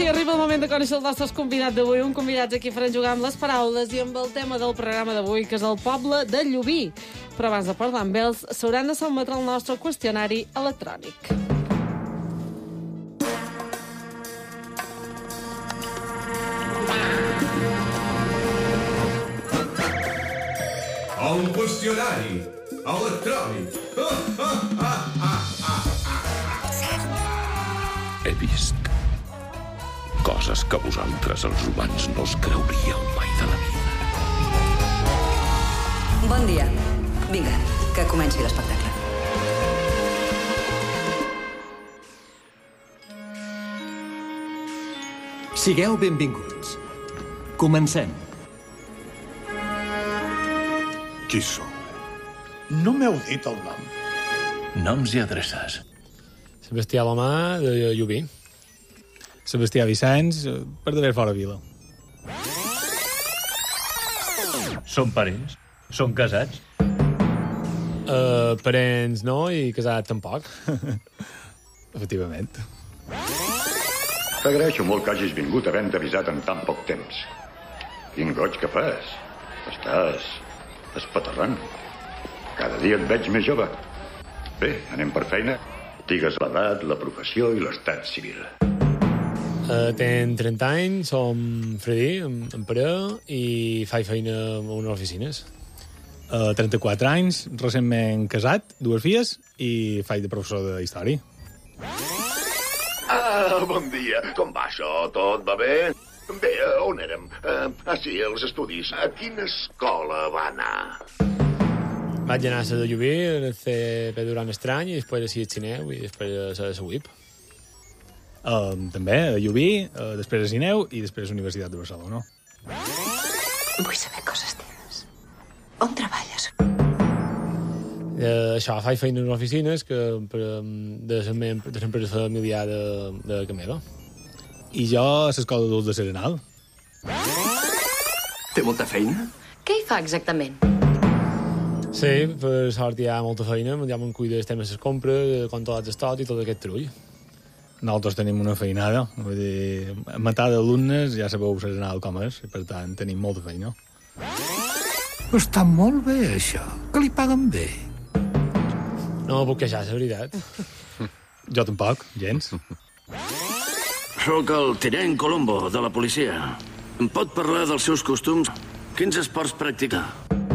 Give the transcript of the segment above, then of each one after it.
sí, arriba el moment de conèixer el nostre convidat d'avui, un convidat aquí faran jugar amb les paraules i amb el tema del programa d'avui, que és el poble de Llubí. Però abans de parlar amb ells, s'hauran de sotmetre el nostre qüestionari electrònic. El qüestionari electrònic. He vist coses que vosaltres, els humans, no us creuríeu mai de la vida. Bon dia. Vinga, que comenci l'espectacle. Sigueu benvinguts. Comencem. Qui sou? No m'heu dit el nom. Noms i adreces. Sebastià Lomà, de Llubí. Sebastià Vicenç, per d'haver fora vila. Són parents? Són casats? Parents no i casats tampoc. Efectivament. T'agraeixo molt que hagis vingut havent avisat en tan poc temps. Quin goig que fas. Estàs espaterrant. Cada dia et veig més jove. Bé, anem per feina. Digues l'edat, la professió i l'estat civil. Tenc 30 anys, som fredí, en parella, i faig feina en unes oficines. 34 anys, recentment casat, 2 filles, i faig de professor de història. Bon dia. Com va això? Tot va bé? Bé, on érem? Sí, als estudis. A quina escola va anar? Vaig anar a la de Llubí, a fer durant estrany, i després a la Cineu, i després a la UIP. També a Llubí, després a Cineu, i després a la Universitat de Barcelona. Vull saber coses teves. On treballes? Això, faig feina en oficines de l'empresa familiar de casa meva. I jo a l'escola d'adults de Serenal. Té molta feina? Què hi fa exactament? Sí, per sort hi ha molta feina, ja me'n cuida del tema de les compres, controlats d'estot i tot aquest trull. Nosaltres tenim una feinada, vull dir, matar d'alumnes ja sabeu Serenal com és, i per tant tenim molta feina. Està molt bé, això. Que li paguen bé. No puc queixar, és la veritat. Jo tampoc, gens. Soc el tinent Colombo, de la policia. Em pot parlar dels seus costums? Quins esports practica?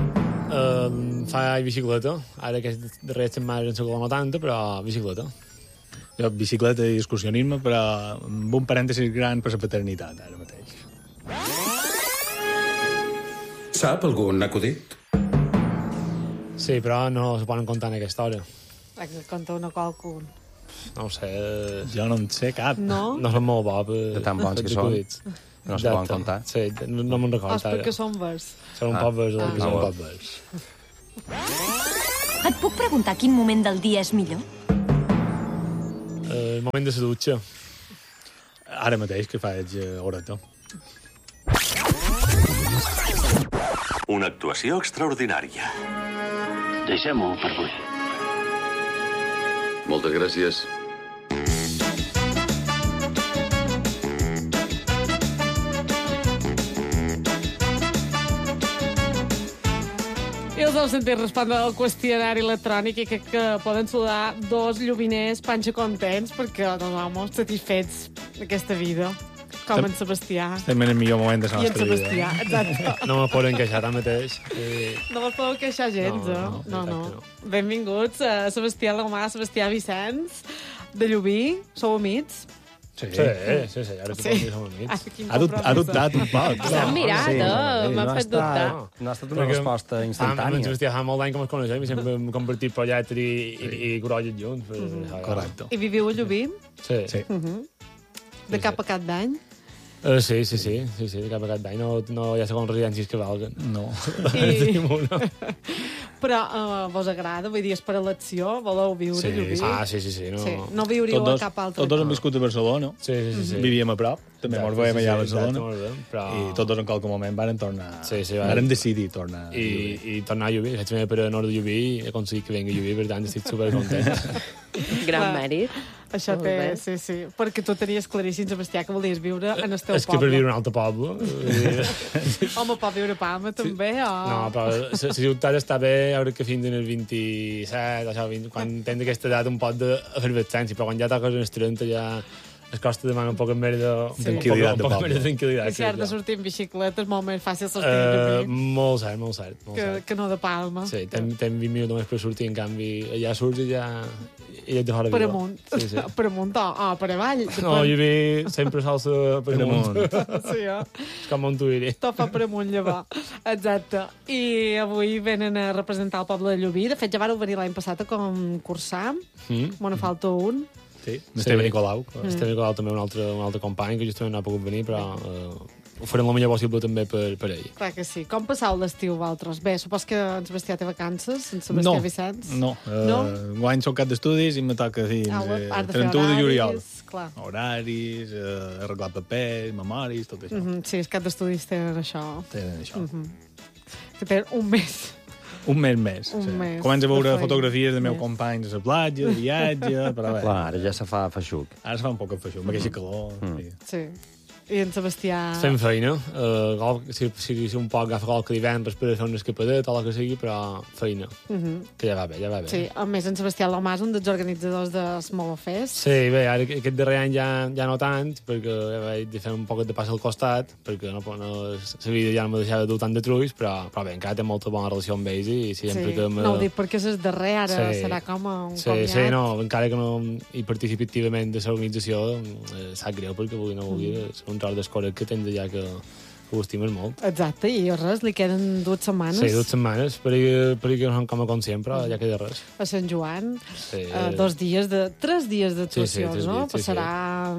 Faig bicicleta. Ara aquestes darreres setmanes en segon 80, però bicicleta. Jo bicicleta i excursionisme, però amb un parèntesis gran per la paternitat, ara mateix. Sap algun acudit? Sí, però no se poden contar en aquesta hora. Conta una qualcun. No ho sé. Jo no en sé cap. No? No són molt bo per... De tan bons que són. No es poden comptar. Sí, no me'n recordo. Perquè són vers. Són un poc vers, són un poc vers. Et puc preguntar quin moment del dia és millor? El moment de la dutxa. Ara mateix, que faig horeta. Una actuació extraordinària. Deixem-ho per avui. Moltes gràcies. I els heu sentit respondre al qüestionari electrònic i crec que poden saludar 2 llubiners panxa contents perquè nos vamos satisfets d'aquesta vida. Com en Sebastià. Estem en el millor moment de la nostra vida. I en Sebastià, exacte. No me poden queixar ara mateix. No me'ls podeu queixar gens, no. Benvinguts a Sebastià Lomà, Sebastià Vicenç, de Llubí. Sou amics? Sí, ara suposo que som amics. Ha dubtat un poc. S'han mirat, m'ha fet dubtar. No ha estat una resposta instantània. Amb Sebastià fa molt d'any que ens coneixem i sempre hem compartit projectes i corolles junts. Correcte. I viviu a Llubí? Sí. De cap a cap d'any? Sí, de cap a cap d'any. No hi ha segons residències que valguen. No. Però vos agrada? Vull dir, és per elecció? Voleu viure a Llubí? Sí. No viuríeu a cap altre? Tots dos hem viscut a Barcelona. Sí. Vivíem a prop. També ens veiem allà a Barcelona. I tots dos en qualque moment varen tornar... Varen decidir tornar a Llubí. I tornar a Llubí. Vaig venir per a nord de Llubí i he aconseguit que vengui a Llubí, per tant estic supercontent. Gran mèrit. Això té, sí. Perquè tu tenies claríssim, Sebastià, que volies viure en el teu poble. És que per viure en un altre poble... Home, pot viure a Palma, també, o... No, però la ciutat està bé, ara que fins als 27, això, quan tens aquesta edat un pot d'efervescència, però quan ja toques els 30 ja... Es costa demanar un poc més de... Tranquil·litat de poble. I si has de sortir en bicicleta és molt més fàcil sortir de mi. Molt cert. Que no de Palma. Sí, tens 20 minuts només per sortir, en canvi, allà surts i ja et de fora per amunt. Sí. Per amunt o per avall. No, jo vi sempre salsa per amunt. Sí, És com Montuïri. Tot fa per amunt, llavors. Exacte. I avui venen a representar el poble de Llubí. De fet, ja vàreu venir l'any passat a concursar. Me ne falta un. Sí, Esteve Nicolau. Esteve Nicolau també un altre company que justament no ha pogut venir, però ho farem el millor possible també per ell. Clar que sí. Com passau l'estiu, vosaltres? Bé, supos que en Sebastià té vacances, en Sebastià Vicenç? No. Guany soc cap d'estudis i me toca fins 31 de juliol. Clar. Horaris, arreglar paper, memoris, tot això. Sí, els cap d'estudis tenen això. Que tenen un mes. Un mes més. Començo a veure fotografies de meus companys a la platja, de viatge... Però bé. Clar, ara ja se fa feixuc. Ara se fa un poc de feixuc, amb aquesta calor. Sí. I en Sebastià... Fem feina. Si un poc agafa qualque divendres per fer una escapadet o el que sigui, però feina. Que ja va bé. Sí, a més, en Sebastià Lomàs, un dels organitzadors de Smolofest. Sí, bé, ara aquest darrer any ja no tant, perquè vaig de fer un poc de pas al costat, perquè la vida ja no me deixava dur tant de trulls, però bé, encara té molta bona relació amb ells i sempre que... No ho dic perquè és el darrer, ara serà com un comiat. Sí, no, encara que no hi participi activament de l'organització, sap greu, perquè no vulgui un tros d'escoret que tens allà que ho estimes molt. Exacte, i res, li queden 2 setmanes. Sí, 2 setmanes, per que no som com sempre, ja queda res. A Sant Joan, 3 dies d'actuacions, no? Passarà...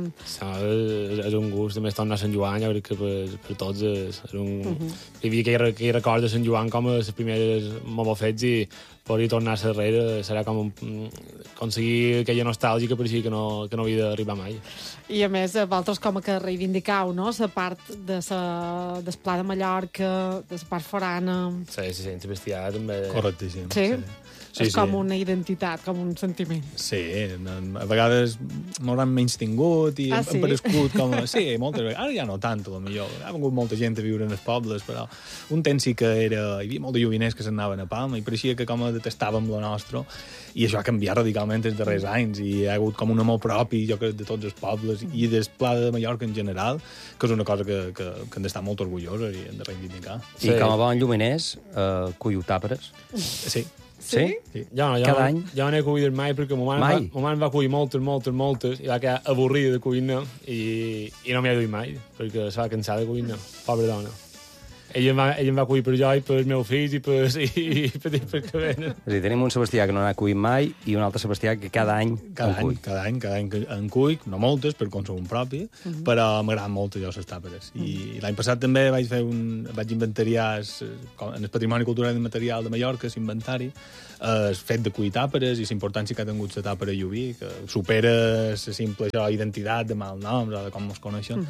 És un gust, a més, tornar a Sant Joan, jo crec que per tots és un... Hi havia aquell record de Sant Joan com a les primeres Molofets i poder tornar a darrere serà com aconseguir aquella nostàlgia que pareixia que no havia d'arribar mai. I a més, vosaltres com que reivindicau, no?, la part del Pla de Mallorca, de la part forana... Sí, en Sebastià també... Correctíssim. Sí? És com una identitat, com un sentiment. Sí, a vegades m'hauran menys tingut i hem parescut com... Sí, moltes vegades. Ara ja no tant, potser. Ha vingut molta gent a viure en els pobles, però un temps sí que hi havia molt de joviners que s'anaven a Palma i pareixia que com detestàvem la nostra, i això ha canviat radicalment els darrers anys i hi ha hagut com un amor propi, jo crec, de tots els pobles i del Pla de Mallorca en general, que és una cosa que hem d'estar molt orgullosos i hem de reivindicar. I com a bon lluminers, cullo tàperes. Sí. Sí? Cada any? Jo no he cuidat mai perquè ma mare va cuir moltes i va quedar avorrida de cuinar i no m'hi ha duit mai perquè se va cansar de cuinar, pobra dona. Ella em va cuir per jo i per els meus fills i per que venen. És a dir, tenim un Sebastià que no n'ha cuit mai i un altre Sebastià que cada any en cuic, no moltes per consum propi, però m'agraden molt jo les tàperes. I l'any passat també vaig inventariar en el Patrimoni Cultural i Material de Mallorca, l'inventari, el fet de cuir tàperes i la importància que ha tingut la tàpera a Llubí, que supera la simple identitat de malnoms o de com ens coneixen.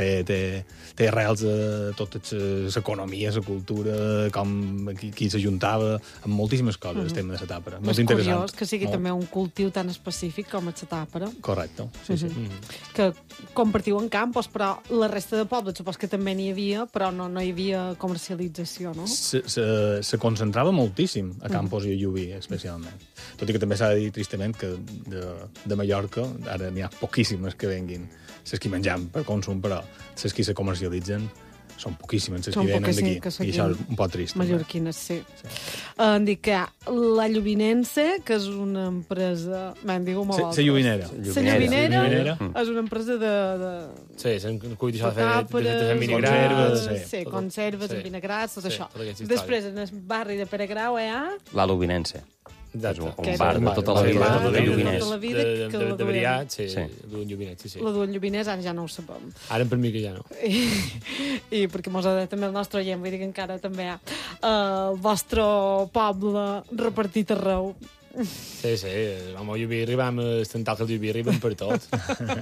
Té arrels de tota l'economia, la cultura, com qui s'ajuntava amb moltíssimes coses, el tema de la tàpera. És curiós que sigui també un cultiu tan específic com la tàpera. Correcte, sí. Que compartiu en campos, però la resta de pobles supos que també n'hi havia, però no hi havia comercialització, no? Se concentrava moltíssim a Campos i a Llubí, especialment. Tot i que també s'ha de dir tristament que de Mallorca ara n'hi ha poquíssimes que venguin les que mengem per consum, però les que se comercialitzen són poquíssimes les que venen d'aquí, i això és un poc trist. Mallorquines, sí. Em dic que la Llubinense, que és una empresa... Me'n digue molt La Llubinera. La Llubinera és una empresa de... Sí, s'han cuit això de fer vinagrats. Sí, conserves, vinagrats, tot això. Després, en el barri de Peregrau, La Llubinense. És un bar de tota la vida de llubiners. De veritat, sí, d'un llubinet, sí. La d'un llubiners ara ja no ho sabem. Ara per mi que ja no. I perquè mos ha de també el nostre oient, vull dir que encara també hi ha el vostre poble repartit arreu. Sí, home, a Llubí arribem, els tentacles de Llubí arriben per tot.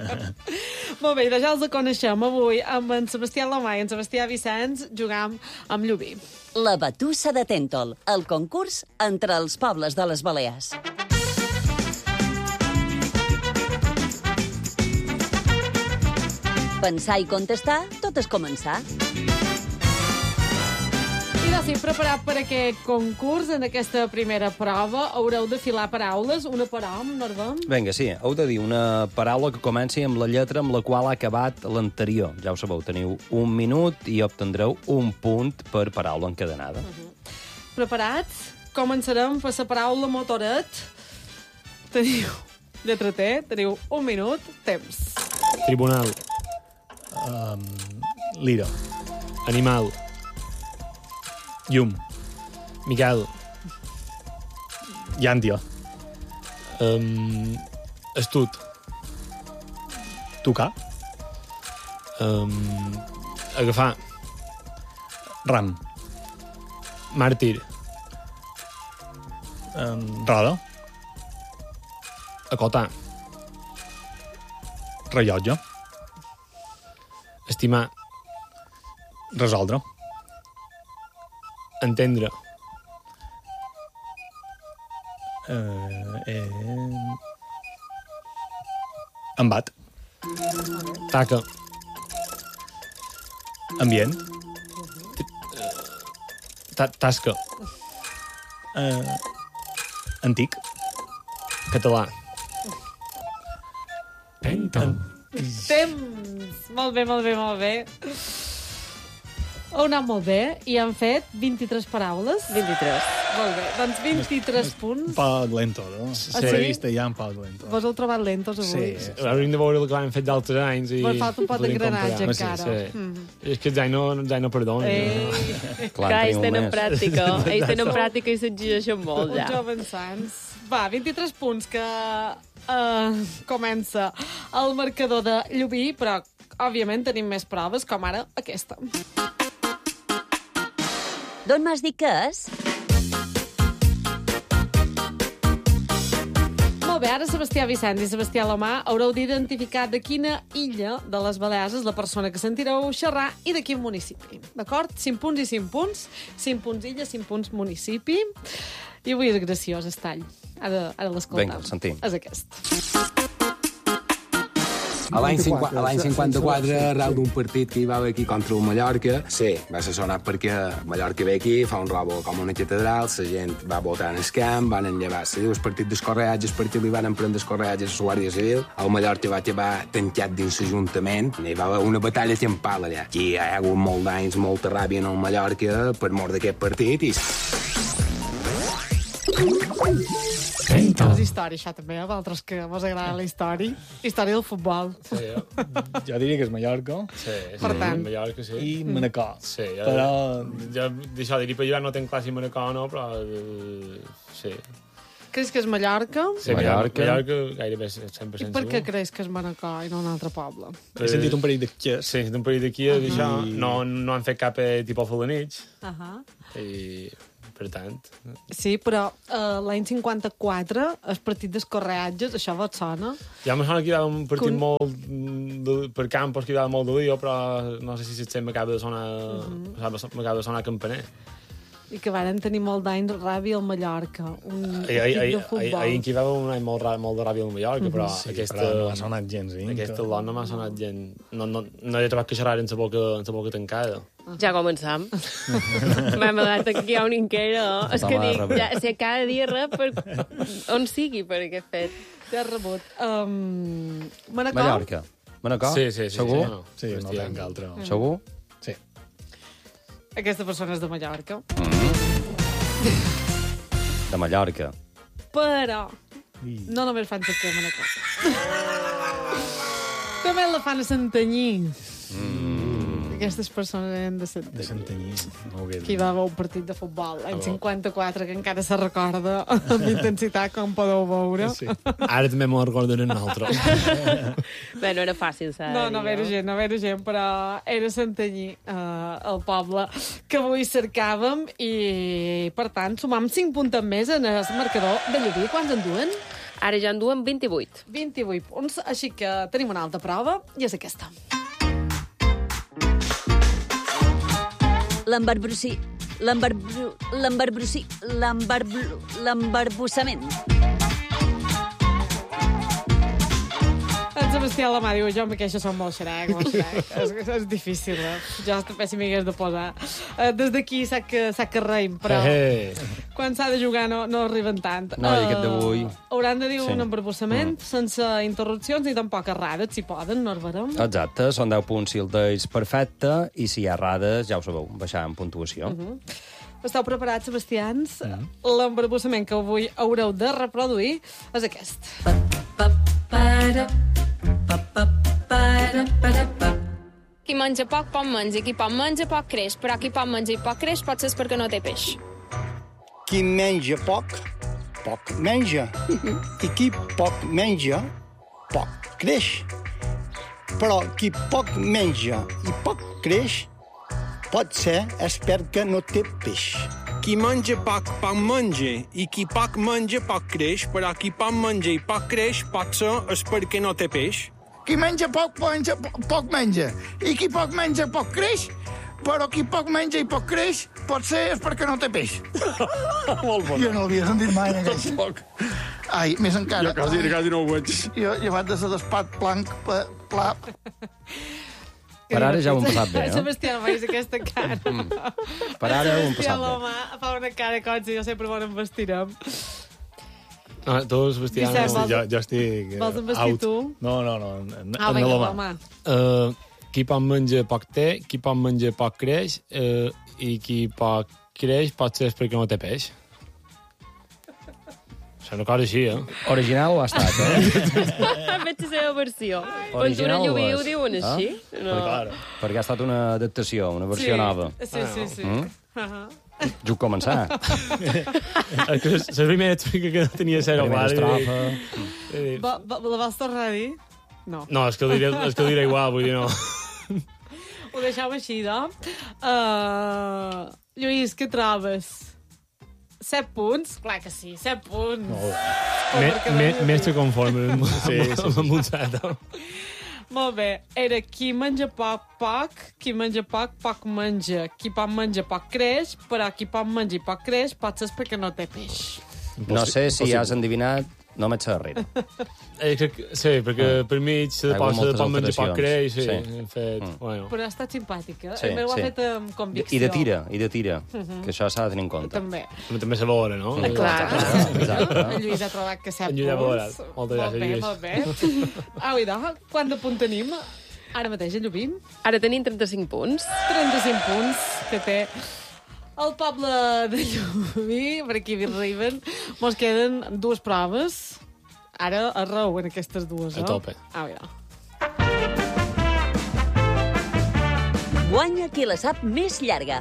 Molt bé, ja els coneixem avui amb en Sebastià Lomà i en Sebastià Vicenç jugam amb Llubí. La Batussa de Tèntol, el concurs entre els pobles de les Balears. Pensar i contestar, tot és començar. I doncs sí, preparat per aquest concurs, en aquesta primera prova, haureu de filar paraules, una per hom, Norbert? Vinga, sí, heu de dir una paraula que comenci amb la lletra amb la qual ha acabat l'anterior. Ja ho sabeu, teniu 1 minut i obtindreu un punt per paraula encadenada. Preparats? Començarem per la paraula motoret. Teniu lletra T, teniu 1 minut, temps. Tribunal. Lira. Animal. Llum. Miquel. Llàntia. Estut. Tocar. Agafar. Ram. Màrtir. Roda. Acotar. Rellotge. Estimar. Resoldre. Entendre. Embat. Taca. Ambient. Tasca. Antic. Català. Temps! Molt bé, molt bé, molt bé. Heu anat molt bé i han fet 23 paraules. 23. Molt bé, doncs 23 punts. Un poc lento, no? Sí? L'entrevista ja un poc lento. Vos heu trobat lentos avui? Sí. Hauríem de veure el que han fet d'altres anys. Vos falta un pot d'engranatge encara. Sí. És que ja no perdona. Clar, ells tenen pràctica. Ells tenen pràctica i s'exigeixen molt, ja. Uns joves sants. Va, 23 punts que comença el marcador de Llubí, però, òbviament, tenim més proves, com ara aquesta. D'on m'has dit que és? Molt bé, ara Sebastià Vicent i Sebastià Lomà haureu d'identificar de quina illa de les Balears és la persona que sentireu xerrar i de quin municipi. D'acord? 5 punts i 5 punts. 5 punts illa, 5 punts municipi. I avui és graciós, Estall. Ara l'escoltam. Vinga, el sentim. És aquest. A l'any 54, arreu d'un partit que hi va haver aquí contra el Mallorca, sí, va ser sonat perquè Mallorca ve aquí, fa un robo com una catedral, la gent va votar en el camp, van enllevar, se diu el partit d'escorreatges, perquè li van prendre escorreatges a la Guàrdia Civil, el Mallorca va acabar tancat dins l'Ajuntament, i hi va haver una batalla campal allà. Aquí hi ha hagut molt d'anys, molta ràbia en el Mallorca per mort d'aquest partit i... És història, això, també, a vosaltres que vos agrada la història. Història del futbol. Sí, jo diria que és Mallorca. Sí, per tant. Mallorca, sí. I Manacor. Sí, però... Jo d'això diria, però jo no tenc clar si Manacor o no, però... Sí. Creus que és Mallorca? Sí, Mallorca gairebé 100% I per què creus que és Manacor i no un altre poble? He sentit un parell de quies. Sí, he sentit un parell de quies, d'això. No han fet cap tipus de nit. I... per tant... Sí, però l'any 54, el partit d'escorreatges, això vos sona? Ja me sona que hi va un partit molt... per campos, que hi va molt de lío, però no sé si m'acaba de sonar... m'acaba de sonar campaner. I que varen tenir molt d'anys ràbia al Mallorca, un equip de futbol. Ahir que hi va haver un any molt de ràbia al Mallorca, però sí, aquesta... però no m'ha sonat gens. Aquesta lot no m'ha sonat gens. No he trobat que xerrar en la boca tancada. Ja començam. M'hem adat aquí a un inquera. És que dic, ja, si cada dia rep per on sigui per aquest fet. Ja has rebut. Manacor? Mallorca. Manacor? Sí. Segur? Sí, no tenc altre. Segur? Sí. Aquesta persona és de Mallorca. De Mallorca. Però no només fan sector a Manacor. També la fan a Santanyí. Aquestes persones eren de Santanyí. De Santanyí. Que hi va haver un partit de futbol l'any 54 que encara se recorda amb intensitat, com podeu veure. Sí. Ara també m'ho recordaré un altre. Bé, no era fàcil, saps? No era gent, però era Santanyí, el poble que avui cercàvem, i per tant sumam 5 punts més en el marcador de Llubí. Quants en duen? Ara ja en duen 28. 28 punts, així que tenim una altra prova, i és aquesta. L'embarbussament. Ens Sebastià Alamà diu, jo amb aquesta som molt xerec. És difícil, Jo també si m'hi hagués de posar. Des d'aquí sap que reim, però quan s'ha de jugar no arriben tant. No, i aquest d'avui... Hauran de dir un embarbussament sense interrupcions ni tampoc errades, si poden, no errarem. Exacte, són 10 punts si el deis perfecte, i si hi ha errades, ja ho sabeu, baixar en puntuació. Esteu preparats, Sebastians? L'embarbussament que avui haureu de reproduir és aquest. Qui menja poc, poc menja. Qui poc menja, poc creix. Però qui poc menja i poc creix pot ser perquè no té peix. Qui menja poc, poc menja. I qui poc menja, poc creix. Però qui poc menja i poc creix, pot ser és perquè no té peix. Qui menja poc, poc menja, i qui poc menja, poc creix, però qui poc menja i poc creix, pot ser és perquè no té peix. Qui menja poc menja, i qui poc menja, poc creix, però qui poc menja i poc creix, pot ser és perquè no té peix. Molt bon. Jo no l'havia sentit mai, en aquest. Ai, més encara. Jo quasi no ho veig. Jo, llevat de ser d'espat blanc, pla... Per ara ja ho hem passat bé, no? Sebastià, no facis aquesta cara. Per ara ho hem passat bé. Sebastià fa una cara com si jo sempre bon embestirem. No, tu, Sebastià... Jo estic... Vols embestir tu? No. Vinga, l'home. Qui poc menja poc té, qui poc menja poc creix, i qui poc creix pot ser perquè no té peix. És una cosa així, Original ho ha estat, Veig la seva versió. Original Quan ho diuen així? No. Perquè ha estat una adaptació, una versió nova. Sí. Juc començar. La primera estrofа que tenia zero Primera estrofa. La vols tornar a dir? No. No, és que el diré igual, vull dir, no. Ho deixem així, no? Lluís, què trobes? 7 punts? Clar que sí, 7 punts. Més que conforme amb un set. Molt bé. Era qui menja poc, qui menja poc menja. Qui poc menja, poc creix, però qui poc menja i poc creix pot ser perquè no té peix. No sé si has endivinat, no m'ets darrere. Sí, perquè per mig se posa de poc menjar poc creix, sí. Però ha estat simpàtica. Ho ha fet amb convicció. I de tira, que això s'ha de tenir en compte. També se veure, no? Clar. Exacte. En Lluís ha trobat que 7 punts. Moltes gràcies, Molt bé. Au, idò, quant de punt tenim? Ara mateix, a Llubín? Ara tenim 35 punts. 35 punts que té el poble de Llubí, per aquí arriben. Mos queden 2 proves. Ara arreu en aquestes dues, A tope. Au, idò. Guanya qui la sap més llarga.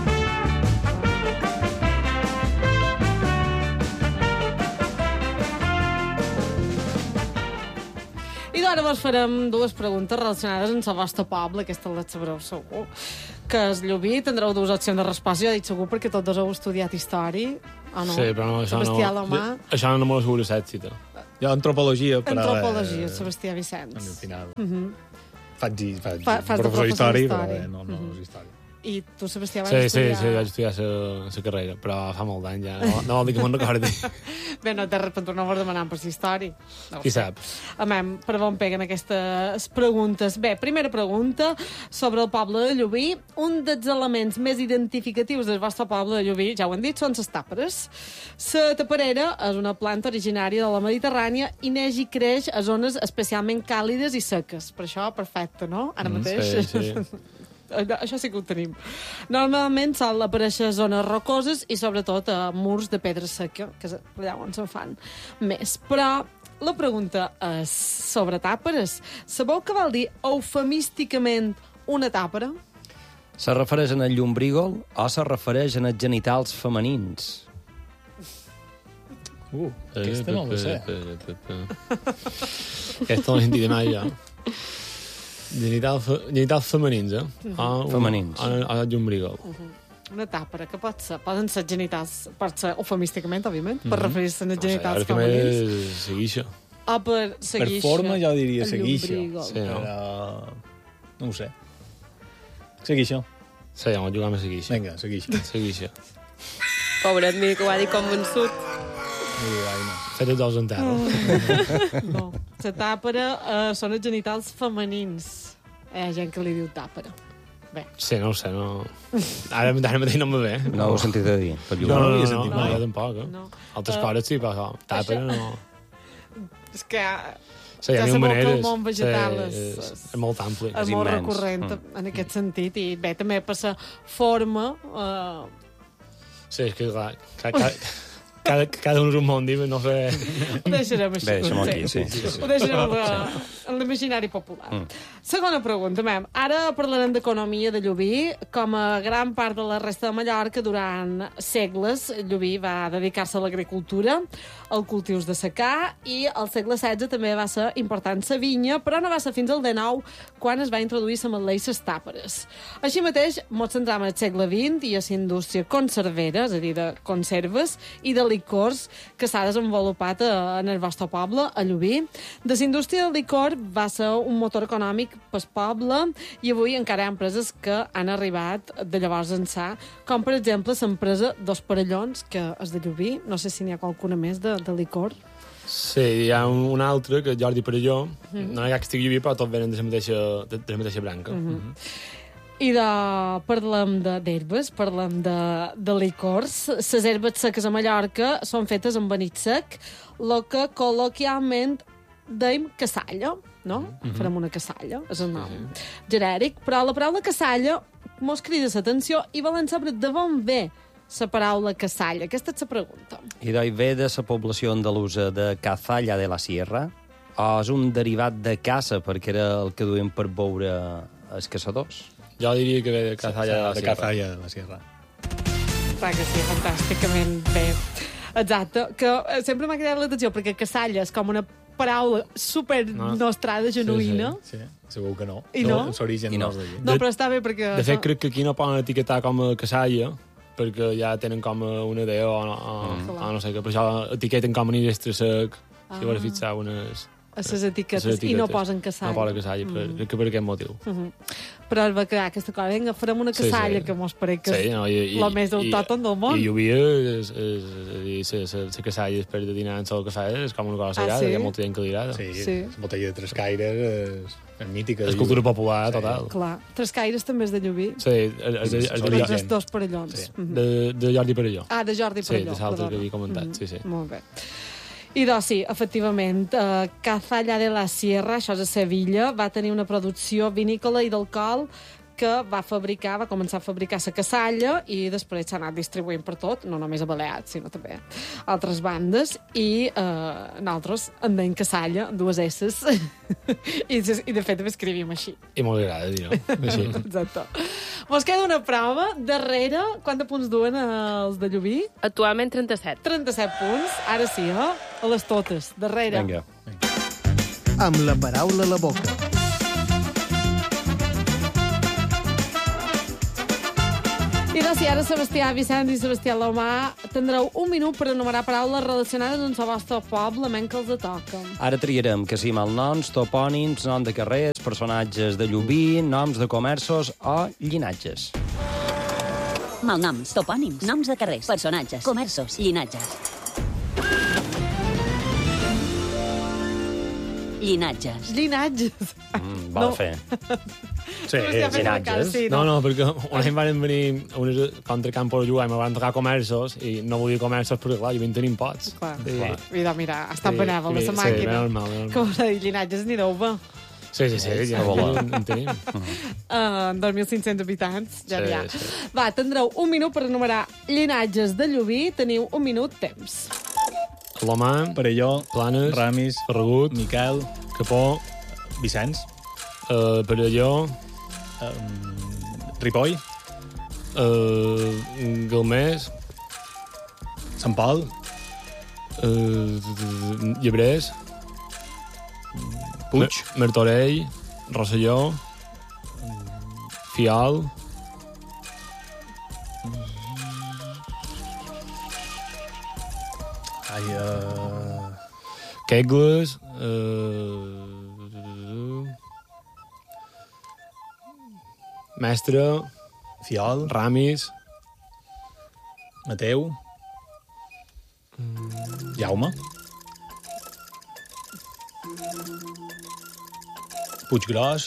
I d'ara vos farem 2 preguntes relacionades amb el vostre poble, aquesta la sabreu segur, que és Llubí. Tindreu 2 opcions de resposta, jo he dit segur perquè tots 2 heu estudiat història, o no? Sí, però no, Sebastià Alamà. Això no me l'asseguro l'èxit. Jo antropologia, però... Antropologia, Sebastià Vicenç. Al final. Faig Faig professor d'història, però no és història. I tu, Sebastià, vas estudiar... Sí, vaig estudiar la carrera, però fa molt d'any ja. No vol dir que me'n recordi. Bé, no té res, però no vos demanant per si història. Qui sap? Per on peguen aquestes preguntes? Bé, primera pregunta sobre el poble de Llubí. Un dels elements més identificatius del vostre poble de Llubí, ja ho hem dit, són les tàperes. La taperera és una planta originària de la Mediterrània i neix i creix a zones especialment càlides i seques. Per això, perfecte, no? Ara mateix. Sí. Això sí que ho tenim. Normalment sol aparèixer a zones rocoses i sobretot a murs de pedra seca, que és allà on se'n fan més. Però la pregunta és sobre tàperes. Sabeu què vol dir eufemísticament una tàpera? Se refereix en el llombrígol o se refereix en els genitals femenins? Aquesta no ho sé. Aquesta no l'he sentit mai, ja. Genitals femenins, Femenins. A llombrígol. Una tàpera, que pot ser? Poden ser genitals, pot ser eufemísticament, òbviament, per referir-se als genitals femenins. Ara que seguixa. O per seguixa. Per forma jo diria seguixa. Sí, no? Però... no ho sé. Seguixa. Sí, home, jugar amb seguixa. Vinga, seguixa. Seguixa. Pobret, mira que ho ha dit convençut. Ai, no. Fet els dos en terra. No, la tàpera són els genitals femenins. Hi ha gent que li diu tàpera. Bé. Sí, no ho sé, no... Ara mateix no me ve. No ho he sentit a dir. No, jo tampoc. Altres coses sí, però tàpera no... És que... Sí, ja sabeu que el maneres, món vegetal és molt ampli. És molt recurrent en aquest sentit, i bé, també per la forma... Sí, és que clar, cada un és un món, no sé... Ho deixarem així. Bé, deixem aquí, sí. Ho deixarem en l'imaginari popular. Segona pregunta, mem. Ara parlarem d'economia de Llubí. Com a gran part de la resta de Mallorca, durant segles, Llubí va dedicar-se a l'agricultura, als cultius de secà, i al segle XVI també va ser important la vinya, però no va ser fins al XIX quan es va introduir l'ametler i les tàperes. Així mateix, ens centram en el segle XX i a la indústria conservera, és a dir, de conserves, i de licors que s'ha desenvolupat en el vostre poble, a Llubí. De la indústria del licor va ser un motor econòmic pel poble, i avui encara hi ha empreses que han arribat de llavors ençà, com per exemple l'empresa Dos Parellons, que és de Llubí. No sé si n'hi ha qualcuna més de licor. Sí, hi ha un altre, que és Jordi Perelló. No hi ha que estigui Llubí, però tots venen de la mateixa branca. I parlem d'herbes, parlem de licors. Les herbes seques a Mallorca són fetes amb anit sec, el que col·loquialment deim cassalla, no? Farem una cassalla, és el nom genèric, però la paraula cassalla mos crida l'atenció i volen saber d'on ve la paraula cassalla. Aquesta és la pregunta. I d'oi ve de la població andalusa de Cazalla de la Sierra, o és un derivat de caça, perquè era el que duien per veure els caçadors? Jo diria que ve de Cazalla de la Sierra. Clar que sí, fantàsticament bé. Exacte, que sempre m'ha cridat l'atenció, perquè cassalla és com una paraula super nostrada, genuïna. Sí, segur que no. I no? L'origen no és d'allí. No, però està bé perquè... De fet, crec que aquí no poden etiquetar com a cassalla, perquè ja tenen com una idea o no sé què. Per això etiqueten com a nistre sec, si vols fixar unes... A les etiquetes, i no posen cassalla. No posen cassalla, crec que per aquest motiu. Però es va quedar aquesta cosa, vinga, farem una cassalla, que mos pareix que és el més autòton del món. I Llubí, la cassalla després de dinar en el cafè, és com una cosa sagrada, hi ha molta gent que li agrada. Sí, la botella de Trescaires és mítica. És cultura popular, total. Clar, Trescaires també és de Llubí. Sí, és de Dos Parellons. De Jordi Perelló. Ah, de Jordi Perelló. Sí, de l'altre que havia comentat, sí. Molt bé. I doncs sí, efectivament, Cazalla de la Sierra, això és a Sevilla, va tenir una producció vinícola i d'alcohol que va començar a fabricar la cassalla i després s'ha anat distribuint per tot, no només a Balears, sinó també a altres bandes, i nosaltres en deim cassalla, 2 S's, i de fet escrivim així. I molt agrada dir-ho. Exacte. Mos queda una prova. Darrere, quants punts duen els de Llubí? Actualment 37. 37 punts. Ara sí, a les totes. Darrere. Vinga. Amb la paraula a la boca. I doncs, si ara Sebastià Vicenç i Sebastià Lomà tindreu un minut per enumerar paraules relacionades amb el vostre poble, menys que els toca. Ara triarem que sí malnoms, topònims, nom de carrers, personatges de Llubí, noms de comerços o llinatges. Malnoms, topònims, noms de carrers, personatges, comerços, llinatges. Llinatges. Llinatges. Val fer. Sí, llinatges. No, perquè un any van venir contra Campos de Jugar i me van tocar comerços i no volia comerços perquè, clar, jo tenim pots. Clar. Mira, està benèvol la màquina. Que vol dir llinatges ni d'uva. Sí, ja en tenim. 2.500 habitants, ja n'hi ha. Va, tindreu un minut per enumerar llinatges de Llubí. Teniu un minut temps. Lomà, Perelló, Planes, Ramis, Ferragut, Miquel, Capó, Vicenç, Perelló, Ripoll, Galmés, Sant Pol, Llebrers, Puig, Martorell, Rosselló, Fial, Kegles, Mestre, Fiol, Ramis, Mateu, Jaume, Puiggròs.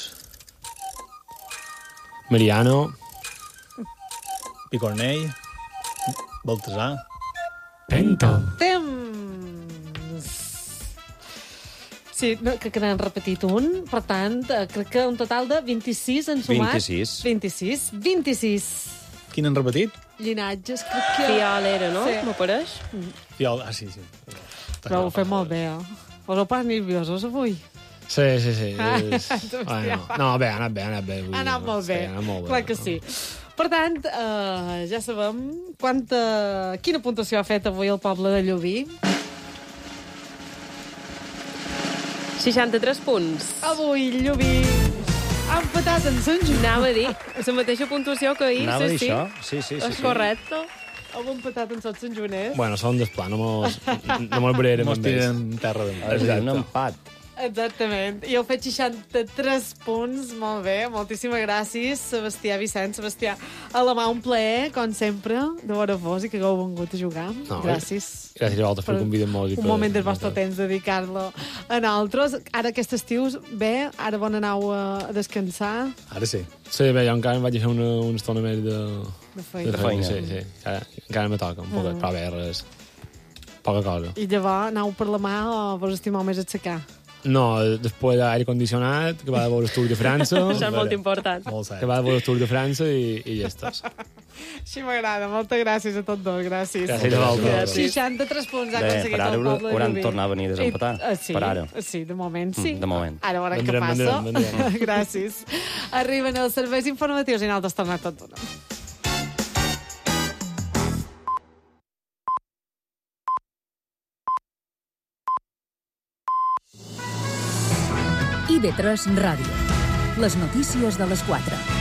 Mariano. Picornell. Baltasar. Pento. Temps! Sí, no, que n'han repetit un. Per tant, crec que un total de 26 han sumat. 26. Quin han repetit? Llinatges, crec que... Fiol era, no? Sí. M'apareix? Fiol, sí. Però ho fem molt bé, Us heu pas nerviosos avui? Sí. Bueno, no, bé, ha anat bé. Ha anat molt bé. Sí, ha anat molt bé. Clar que sí. Per tant, ja sabem quina puntuació ha fet avui el poble de Llubí. 63 punts. Avui, Llubí ha empatat en Sant Joan. Anava a dir, la mateixa puntuació que ahir. Anava a dir això? Sí. És correcte. Heu empatat en tots Sant Joaners. Bueno, som d'esplà, no mos brerem amb ells. en terra de És un empat. Exactament. I heu fet 63 punts. Molt bé, moltíssimes gràcies, Sebastià Vicent. Sebastià, a la mà un plaer, com sempre, de veure-vos i que hagueu vengut a jugar. No, gràcies. Gràcies a vosaltres per convidar-nos. Un moment del vostre temps dedicar-lo a nosaltres. Ara aquest estiu, bé, ara bon anau a descansar. Ara sí. Sí, bé, jo encara em vaig fer una estona més de feina. Sí. Encara me toca un poquet, però bé, res. Poca cosa. I llavors anau per la mà o vos estimeu més aixecar? No, després d'aire condicionat, que va de veure el Tour de França. Això és molt important. Que va de veure el Tour de França i ja estàs. Així m'agrada. Moltes gràcies a tots dos. Gràcies. Gràcies a vosaltres. 63 punts ha aconseguit el poble de Llubí. Hauran tornat a venir a desempatar. Sí, per ara. Sí, de moment sí. De moment. Ara veurem què passa. Gràcies. Arriben els serveis informatius i nosaltres tornem tot d'una. IB3 Ràdio. Les notícies de les 4.